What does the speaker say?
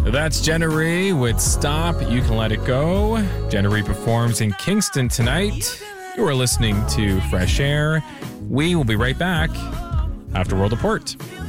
That's Jenna Ree with Stop, You Can Let It Go. Jenna Ree performs in Kingston tonight. You are listening to Fresh Air. We will be right back after World Report.